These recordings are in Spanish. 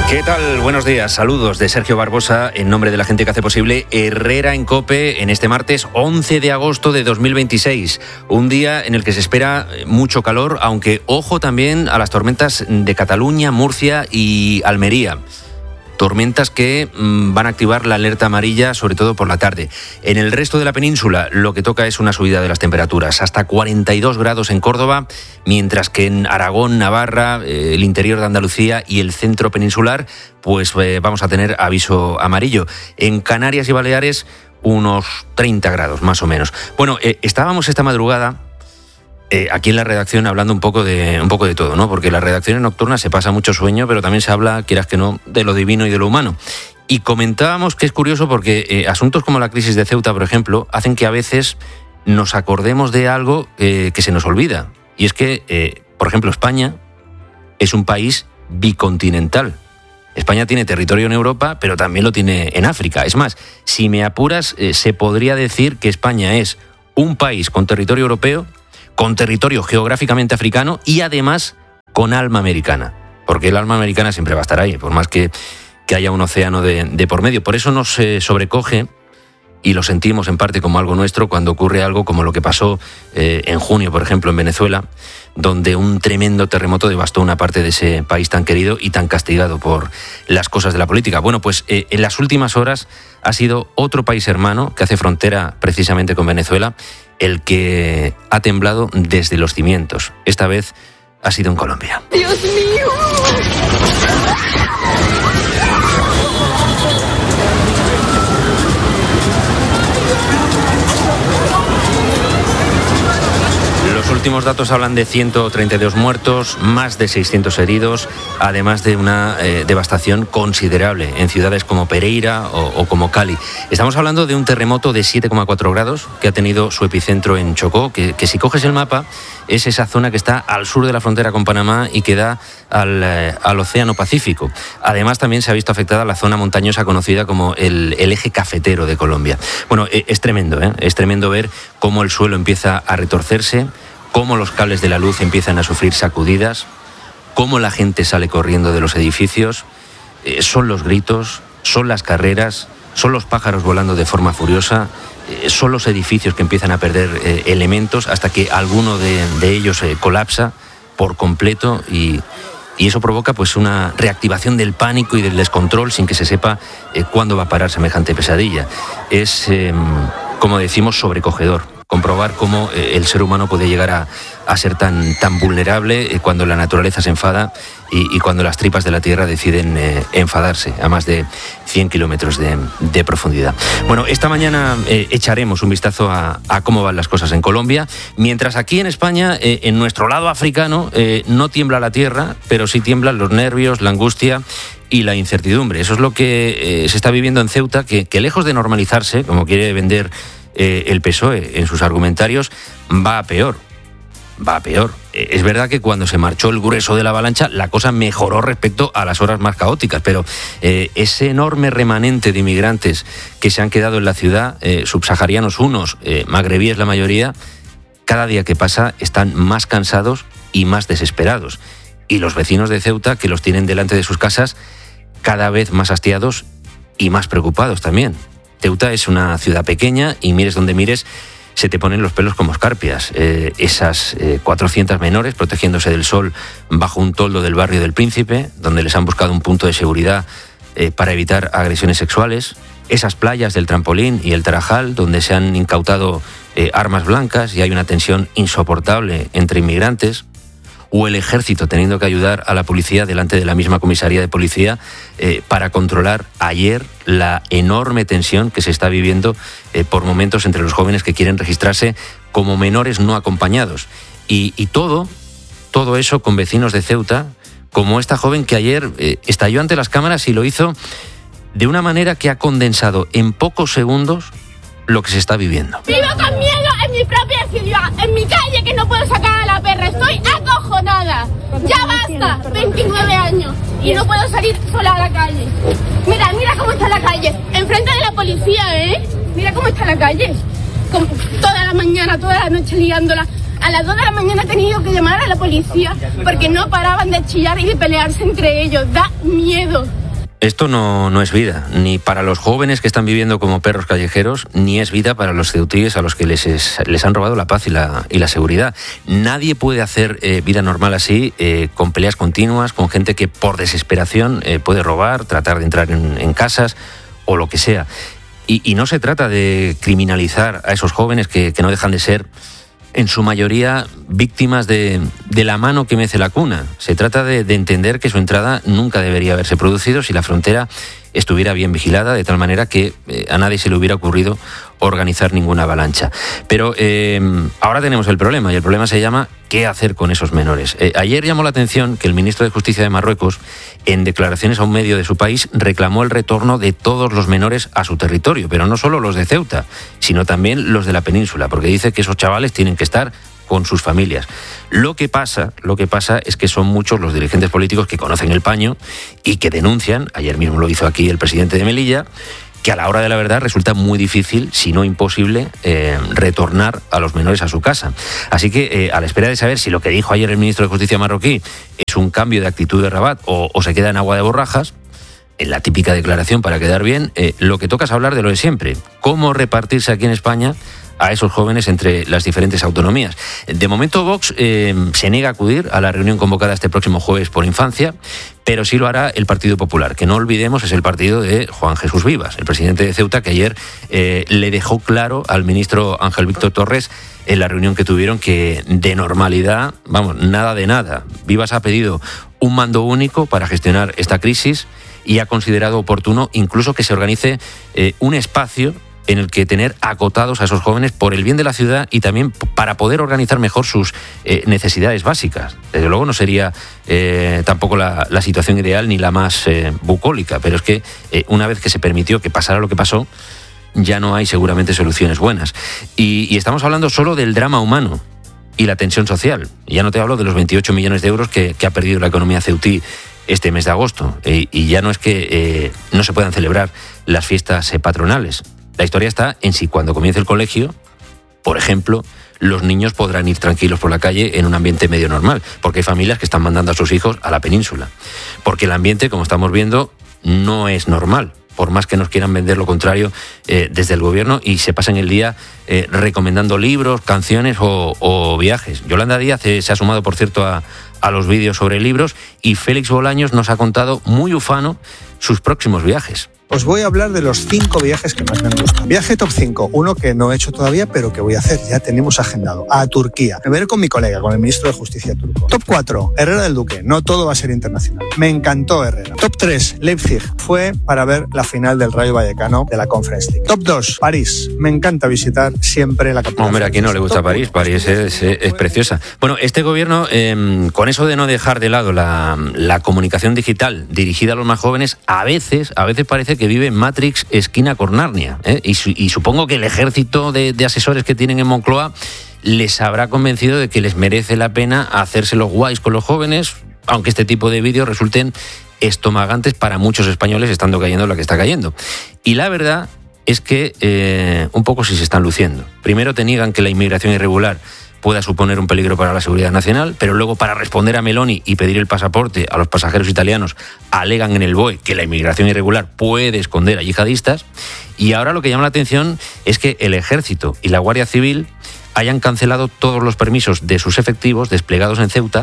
¿Qué tal? Buenos días, saludos de Sergio Barbosa en nombre de la gente que hace posible Herrera en COPE en este martes 11 de agosto de 2026. Un día en el que se espera mucho calor, aunque ojo también a las tormentas de Cataluña, Murcia y Almería. Tormentas que van a activar la alerta amarilla, sobre todo por la tarde. En el resto de la península lo que toca es una subida de las temperaturas, hasta 42 grados en Córdoba, mientras que en Aragón, Navarra, el interior de Andalucía y el centro peninsular, pues vamos a tener aviso amarillo. En Canarias y Baleares, unos 30 grados, más o menos. Bueno, estábamos esta madrugada aquí en la redacción hablando un poco de todo, ¿no? Porque las redacciones nocturnas se pasa mucho sueño, pero también se habla, quieras que no, de lo divino y de lo humano. Y comentábamos que es curioso porque asuntos como la crisis de Ceuta, por ejemplo, hacen que a veces nos acordemos de algo que se nos olvida. Y es que, por ejemplo, España es un país bicontinental. España tiene territorio en Europa, pero también lo tiene en África. Es más, si me apuras, se podría decir que España es un país con territorio europeo, con territorio geográficamente africano y además con alma americana, porque el alma americana siempre va a estar ahí, por más que haya un océano de por medio. Por eso nos sobrecoge y lo sentimos en parte como algo nuestro cuando ocurre algo como lo que pasó en junio, por ejemplo, en Venezuela, donde un tremendo terremoto devastó una parte de ese país tan querido y tan castigado por las cosas de la política. Bueno, pues en las últimas horas ha sido otro país hermano que hace frontera precisamente con Venezuela el que ha temblado desde los cimientos. Esta vez ha sido en Colombia. ¡Dios mío! Los últimos datos hablan de 132 muertos, más de 600 heridos, además de una devastación considerable en ciudades como Pereira o como Cali. Estamos hablando de un terremoto de 7,4 grados que ha tenido su epicentro en Chocó, que si coges el mapa es esa zona que está al sur de la frontera con Panamá y que da al Océano Pacífico. Además también se ha visto afectada la zona montañosa conocida como el eje cafetero de Colombia. Bueno, es tremendo, es tremendo ver cómo el suelo empieza a retorcerse, cómo los cables de la luz empiezan a sufrir sacudidas, cómo la gente sale corriendo de los edificios. Son los gritos, son las carreras, son los pájaros volando de forma furiosa, son los edificios que empiezan a perder elementos hasta que alguno de ellos colapsa por completo y eso provoca pues una reactivación del pánico y del descontrol sin que se sepa cuándo va a parar semejante pesadilla. Es, como decimos, sobrecogedor comprobar cómo el ser humano puede llegar a ser tan vulnerable cuando la naturaleza se enfada y cuando las tripas de la tierra deciden enfadarse a más de 100 kilómetros de profundidad. Bueno, esta mañana echaremos un vistazo a cómo van las cosas en Colombia, mientras aquí en España, en nuestro lado africano, no tiembla la tierra, pero sí tiemblan los nervios, la angustia y la incertidumbre. Eso es lo que se está viviendo en Ceuta, que lejos de normalizarse, como quiere vender el PSOE en sus argumentarios, va a peor. Es verdad que cuando se marchó el grueso de la avalancha la cosa mejoró respecto a las horas más caóticas, pero ese enorme remanente de inmigrantes que se han quedado en la ciudad, subsaharianos unos, magrebíes la mayoría, cada día que pasa están más cansados y más desesperados. Y los vecinos de Ceuta, que los tienen delante de sus casas, cada vez más hastiados y más preocupados también. Ceuta es una ciudad pequeña y mires donde mires, se te ponen los pelos como escarpias. Esas 400 menores protegiéndose del sol bajo un toldo del barrio del Príncipe, donde les han buscado un punto de seguridad para evitar agresiones sexuales. Esas playas del Trampolín y el Tarajal, donde se han incautado armas blancas y hay una tensión insoportable entre inmigrantes. O el ejército teniendo que ayudar a la policía delante de la misma comisaría de policía para controlar ayer la enorme tensión que se está viviendo por momentos entre los jóvenes que quieren registrarse como menores no acompañados. Y todo eso con vecinos de Ceuta, como esta joven que ayer estalló ante las cámaras y lo hizo de una manera que ha condensado en pocos segundos lo que se está viviendo. Vivo con miedo en mi propia ciudad, en mi calle, que no puedo sacar a la perra. Estoy acojonada. Ya basta, 29 años y no puedo salir sola a la calle. Mira cómo está la calle, enfrente de la policía, Mira cómo está la calle. Toda la mañana, toda la noche liándola. A las 2 de la mañana he tenido que llamar a la policía porque no paraban de chillar y de pelearse entre ellos. Da miedo. Esto no es vida, ni para los jóvenes que están viviendo como perros callejeros, ni es vida para los ceutíes a los que les han robado la paz y la seguridad. Nadie puede hacer vida normal así, con peleas continuas, con gente que por desesperación puede robar, tratar de entrar en casas o lo que sea. Y no se trata de criminalizar a esos jóvenes que no dejan de ser, en su mayoría, víctimas de la mano que mece la cuna. Se trata de entender que su entrada nunca debería haberse producido si la frontera estuviera bien vigilada, de tal manera que a nadie se le hubiera ocurrido organizar ninguna avalancha. Pero ahora tenemos el problema, y el problema se llama ¿qué hacer con esos menores? Ayer llamó la atención que el ministro de Justicia de Marruecos, en declaraciones a un medio de su país, reclamó el retorno de todos los menores a su territorio, pero no solo los de Ceuta, sino también los de la península, porque dice que esos chavales tienen que estar con sus familias. Lo que pasa es que son muchos los dirigentes políticos que conocen el paño y que denuncian, ayer mismo lo hizo aquí el presidente de Melilla, que a la hora de la verdad resulta muy difícil, si no imposible, retornar a los menores a su casa. Así que, a la espera de saber si lo que dijo ayer el ministro de Justicia marroquí es un cambio de actitud de Rabat o se queda en agua de borrajas, en la típica declaración para quedar bien, lo que toca es hablar de lo de siempre. ¿Cómo repartirse aquí en España a esos jóvenes entre las diferentes autonomías? De momento Vox se niega a acudir a la reunión convocada este próximo jueves por infancia, pero sí lo hará el Partido Popular, que no olvidemos es el partido de Juan Jesús Vivas, el presidente de Ceuta, que ayer le dejó claro al ministro Ángel Víctor Torres en la reunión que tuvieron que de normalidad, nada de nada. Vivas ha pedido un mando único para gestionar esta crisis y ha considerado oportuno incluso que se organice un espacio en el que tener acotados a esos jóvenes por el bien de la ciudad y también para poder organizar mejor sus necesidades básicas. Desde luego no sería tampoco la situación ideal ni la más bucólica, pero es que una vez que se permitió que pasara lo que pasó, ya no hay seguramente soluciones buenas. Y estamos hablando solo del drama humano y la tensión social. Ya no te hablo de los 28 millones de euros que ha perdido la economía ceutí este mes de agosto. Y ya no es que no se puedan celebrar las fiestas patronales. La historia está en si cuando comience el colegio, por ejemplo, los niños podrán ir tranquilos por la calle en un ambiente medio normal, porque hay familias que están mandando a sus hijos a la península. Porque el ambiente, como estamos viendo, no es normal, por más que nos quieran vender lo contrario desde el gobierno y se pasen el día recomendando libros, canciones o viajes. Yolanda Díaz se ha sumado, por cierto, a los vídeos sobre libros, y Félix Bolaños nos ha contado muy ufano sus próximos viajes. Os voy a hablar de los 5 viajes que más me han gustado. Viaje top 5, uno que no he hecho todavía, pero que voy a hacer, ya tenemos agendado, a Turquía. Me veré con mi colega, con el ministro de Justicia turco. Top 4, Herrera del Duque, no todo va a ser internacional. Me encantó Herrera. Top 3, Leipzig, fue para ver la final del Rayo Vallecano de la Conference League. Top 2, París, me encanta visitar siempre la capital. Hombre, ¿a quién no le gusta París? París es preciosa. Bueno, este gobierno, con eso de no dejar de lado la comunicación digital dirigida a los más jóvenes, a veces parece que vive en Matrix esquina con Narnia, y supongo que el ejército de asesores que tienen en Moncloa les habrá convencido de que les merece la pena hacerse los guays con los jóvenes, aunque este tipo de vídeos resulten estomagantes para muchos españoles, estando cayendo la que está cayendo. Y la verdad es que un poco sí se están luciendo. Primero te niegan que la inmigración irregular pueda suponer un peligro para la seguridad nacional, pero luego, para responder a Meloni y pedir el pasaporte a los pasajeros italianos, alegan en el BOE que la inmigración irregular puede esconder a yihadistas. Y ahora lo que llama la atención es que el Ejército y la Guardia Civil hayan cancelado todos los permisos de sus efectivos desplegados en Ceuta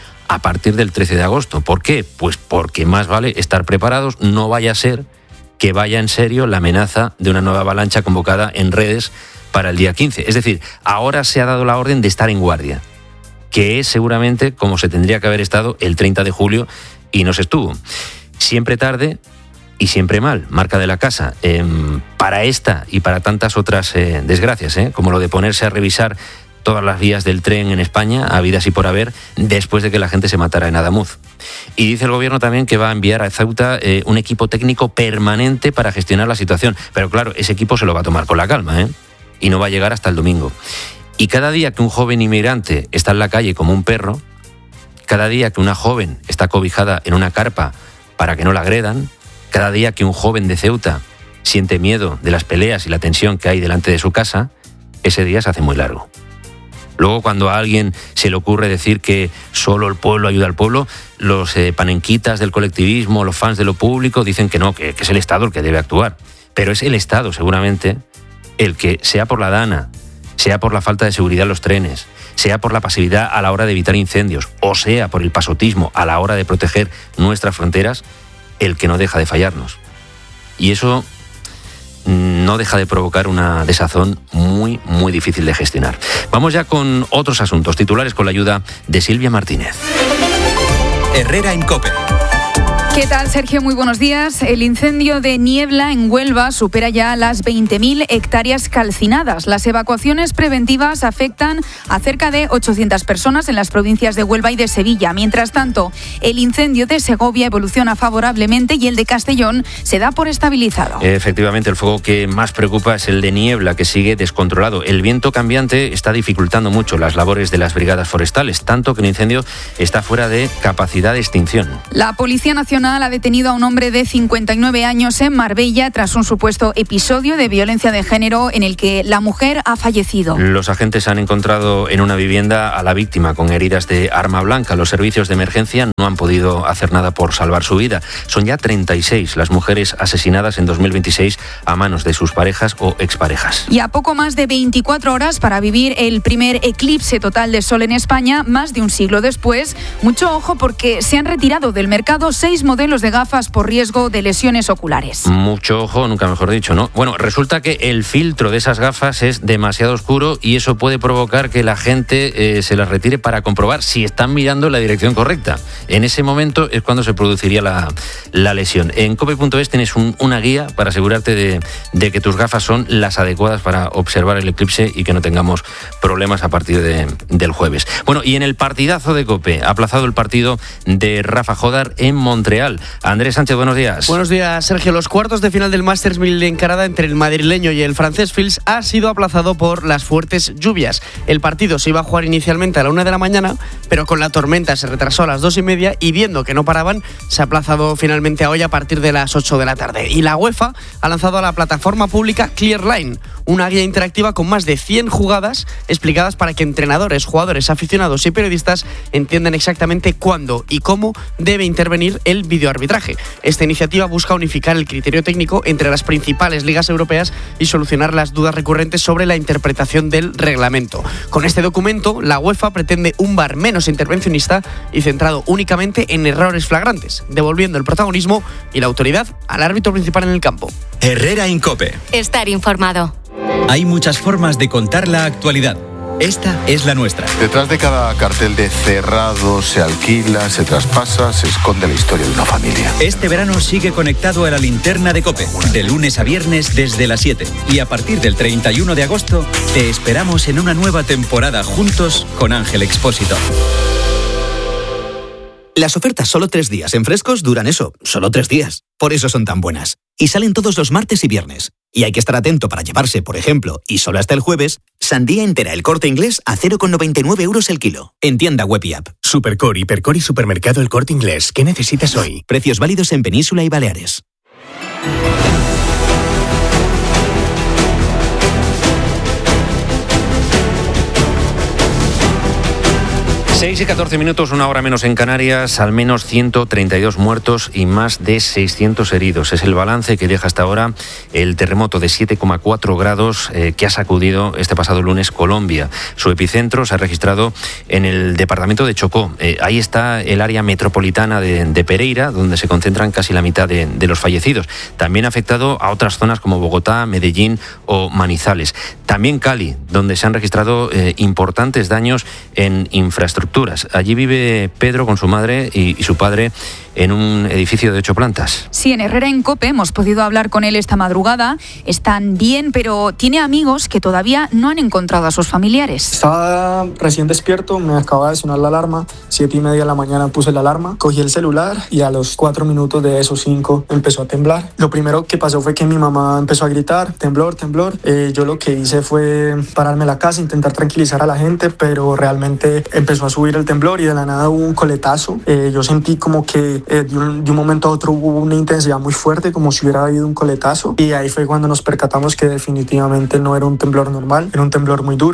a partir del 13 de agosto. ¿Por qué? Pues porque más vale estar preparados, no vaya a ser que vaya en serio la amenaza de una nueva avalancha convocada en redes para el día 15. Es decir, ahora se ha dado la orden de estar en guardia, que es seguramente como se tendría que haber estado el 30 de julio y no se estuvo. Siempre tarde y siempre mal, marca de la casa. Para esta y para tantas otras desgracias, como lo de ponerse a revisar todas las vías del tren en España, habidas y por haber, después de que la gente se matara en Adamuz. Y dice el gobierno también que va a enviar a Ceuta un equipo técnico permanente para gestionar la situación. Pero claro, ese equipo se lo va a tomar con la calma, y no va a llegar hasta el domingo. Y cada día que un joven inmigrante está en la calle como un perro, cada día que una joven está cobijada en una carpa para que no la agredan, cada día que un joven de Ceuta siente miedo de las peleas y la tensión que hay delante de su casa, ese día se hace muy largo. Luego, cuando a alguien se le ocurre decir que solo el pueblo ayuda al pueblo, los panenquitas del colectivismo, los fans de lo público, dicen que no, que es el Estado el que debe actuar. Pero es el Estado, seguramente, el que, sea por la dana, sea por la falta de seguridad en los trenes, sea por la pasividad a la hora de evitar incendios, o sea por el pasotismo a la hora de proteger nuestras fronteras, el que no deja de fallarnos. Y eso no deja de provocar una desazón muy, muy difícil de gestionar. Vamos ya con otros asuntos, titulares con la ayuda de Silvia Martínez. Herrera en COPE. ¿Qué tal, Sergio? Muy buenos días. El incendio de Niebla en Huelva supera ya las 20.000 hectáreas calcinadas. Las evacuaciones preventivas afectan a cerca de 800 personas en las provincias de Huelva y de Sevilla. Mientras tanto, el incendio de Segovia evoluciona favorablemente y el de Castellón se da por estabilizado. Efectivamente, el fuego que más preocupa es el de Niebla, que sigue descontrolado. El viento cambiante está dificultando mucho las labores de las brigadas forestales, tanto que el incendio está fuera de capacidad de extinción. La Policía Nacional ha detenido a un hombre de 59 años en Marbella tras un supuesto episodio de violencia de género en el que la mujer ha fallecido. Los agentes han encontrado en una vivienda a la víctima con heridas de arma blanca. Los servicios de emergencia no han podido hacer nada por salvar su vida. Son ya 36 las mujeres asesinadas en 2026 a manos de sus parejas o exparejas. Y a poco más de 24 horas para vivir el primer eclipse total de sol en España, más de un siglo después, mucho ojo porque se han retirado del mercado 6 modelos de gafas por riesgo de lesiones oculares. Mucho ojo, nunca mejor dicho, ¿no? Bueno, resulta que el filtro de esas gafas es demasiado oscuro y eso puede provocar que la gente se las retire para comprobar si están mirando en la dirección correcta. En ese momento es cuando se produciría la lesión. En cope.es tienes una guía para asegurarte de que tus gafas son las adecuadas para observar el eclipse y que no tengamos problemas a partir del jueves. Bueno, y en el partidazo de COPE, aplazado el partido de Rafa Jodar en Montreal. Andrés Sánchez, buenos días. Buenos días, Sergio. Los cuartos de final del Masters 1000 de encarada entre el madrileño y el francés Fils ha sido aplazado por las fuertes lluvias. El partido se iba a jugar inicialmente a la 1 de la mañana, pero con la tormenta se retrasó a las 2:30 y viendo que no paraban, se ha aplazado finalmente a hoy a partir de las 8 de la tarde. Y la UEFA ha lanzado a la plataforma pública Clearline, una guía interactiva con más de 100 jugadas explicadas para que entrenadores, jugadores, aficionados y periodistas entiendan exactamente cuándo y cómo debe intervenir el videoarbitraje. Esta iniciativa busca unificar el criterio técnico entre las principales ligas europeas y solucionar las dudas recurrentes sobre la interpretación del reglamento. Con este documento, la UEFA pretende un VAR menos intervencionista y centrado únicamente en errores flagrantes, devolviendo el protagonismo y la autoridad al árbitro principal en el campo. Herrera en COPE. Estar informado. Hay muchas formas de contar la actualidad. Esta es la nuestra. Detrás de cada cartel de cerrado, se alquila, se traspasa, se esconde la historia de una familia. Este verano sigue conectado a la linterna de COPE, de lunes a viernes desde las 7. Y a partir del 31 de agosto, te esperamos en una nueva temporada juntos con Ángel Expósito. Las ofertas solo 3 días en Frescos duran eso, solo 3 días. Por eso son tan buenas. Y salen todos los martes y viernes. Y hay que estar atento para llevarse, por ejemplo, y solo hasta el jueves, sandía entera El Corte Inglés a 0,99 euros el kilo. En tienda web y app. Supercore, Hipercore y Supermercado El Corte Inglés. ¿Qué necesitas hoy? Precios válidos en Península y Baleares. 6 y 14 minutos, una hora menos en Canarias, al menos 132 muertos y más de 600 heridos. Es el balance que deja hasta ahora el terremoto de 7,4 grados que ha sacudido este pasado lunes Colombia. Su epicentro se ha registrado en el departamento de Chocó. Ahí está el área metropolitana de Pereira, donde se concentran casi la mitad de los fallecidos. También ha afectado a otras zonas como Bogotá, Medellín o Manizales. También Cali, donde se han registrado importantes daños en infraestructuras. Allí vive Pedro con su madre y su padre en un edificio de 8 plantas. Sí, en Herrera en COPE hemos podido hablar con él esta madrugada. Están bien, pero tiene amigos que todavía no han encontrado a sus familiares. Estaba recién despierto, me acaba de sonar la alarma. 7:30 de la mañana puse la alarma, cogí el celular y a los 4 minutos de esos 5 empezó a temblar. Lo primero que pasó fue que mi mamá empezó a gritar, temblor, temblor. Yo lo que hice fue pararme en la casa, intentar tranquilizar a la gente, pero realmente empezó a subir el temblor y de la nada hubo un coletazo. Yo sentí como que de un momento a otro hubo una intensidad muy fuerte, como si hubiera habido un coletazo, y ahí fue cuando nos percatamos que definitivamente no era un temblor normal, era un temblor muy duro.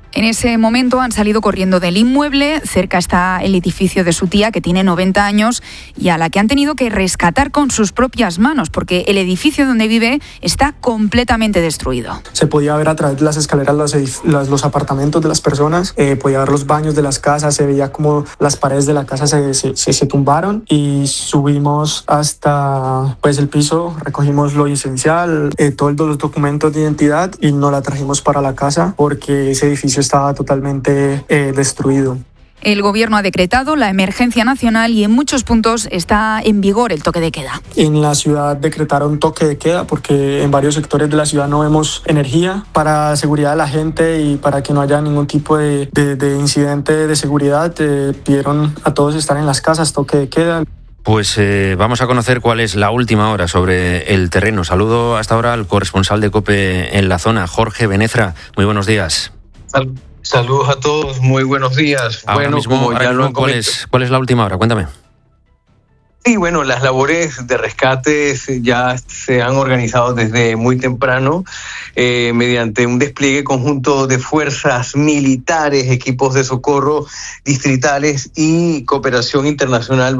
En ese momento han salido corriendo del inmueble. Cerca está el edificio de su tía, que tiene 90 años y a la que han tenido que rescatar con sus propias manos, porque el edificio donde vive está completamente destruido. Se podía ver a través de las escaleras los apartamentos de las personas, podía ver los baños de las casas, se veía como las paredes de la casa se tumbaron, y subimos hasta el piso, recogimos lo esencial, todos los documentos de identidad, y nos la trajimos para la casa porque ese edificio estaba totalmente destruido. El Gobierno ha decretado la emergencia nacional y en muchos puntos está en vigor el toque de queda. En la ciudad decretaron toque de queda porque en varios sectores de la ciudad no vemos energía. Para seguridad de la gente y para que no haya ningún tipo de incidente de seguridad, pidieron a todos estar en las casas, toque de queda. Pues vamos a conocer cuál es la última hora sobre el terreno. Saludo hasta ahora al corresponsal de COPE en la zona, Jorge Benezra. Muy buenos días. Saludos a todos, muy buenos días. Ahora mismo, ¿cuál es la última hora? Cuéntame. Sí, bueno, las labores de rescate ya se han organizado desde muy temprano mediante un despliegue conjunto de fuerzas militares, equipos de socorro distritales y cooperación internacional.